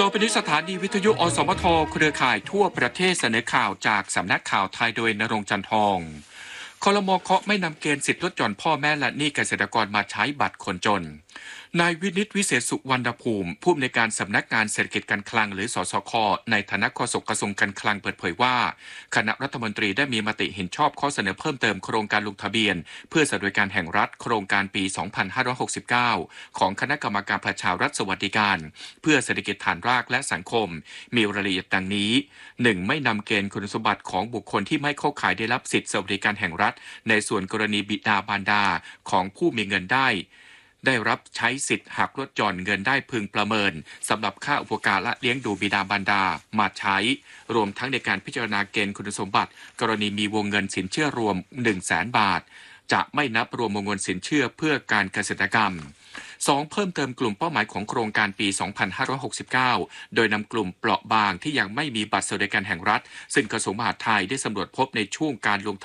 ต่อไปนี้สถานีวิทยุอสมทเครือข่ายทั่วประเทศเสนอข่าวจากสำนักข่าวไทยโดยณรงค์จันทองครม.เคาะไม่นำเกณฑ์สิทธิลดหย่อนพ่อแม่และหนี้เกษตรกรมาใช้บัตรคนจนนายวินิตวิเศษสุวรรณภูมิผู้อำนวยการสำนักงานเศรษฐกิจการคลังหรือสสค.ในฐานะโฆษกกระทรวงการคลังเปิดเผยว่าคณะรัฐมนตรีได้มีมติเห็นชอบข้อเสนอเพิ่มเติมโครงการลงทะเบียนเพื่อสวัสดิการแห่งรัฐโครงการปี 2569 ของคณะกรรมการประชารัฐสวัสดิการเพื่อเศรษฐกิจฐานรากและสังคมมีรายละเอียดดังนี้ 1. ไม่นำเกณฑ์คุณสมบัติของบุคคลที่ไม่เข้าข่ายได้รับสิทธิสวัสดิการแห่งรัฐในส่วนกรณีบิดามารดาของผู้มีเงินได้รับใช้สิทธิ์หักลดหย่อนเงินได้พึงประเมินสำหรับค่าอุปการะเลี้ยงดูบิดามารดามาใช้รวมทั้งในการพิจารณาเกณฑ์คุณสมบัติกรณีมีวงเงินสินเชื่อรวม 100,000 บาทจะไม่นับรวมวงเงินสินเชื่อเพื่อการเกษตรกรรม 2. เพิ่มเติมกลุ่มเป้าหมายของโครงการปี 2569 โดยนำกลุ่มเปราะบางที่ยังไม่มีบัตรสวัสดิการแห่งรัฐซึ่งกระทรวงมหาดไทยได้สำรวจพบในช่วงการลง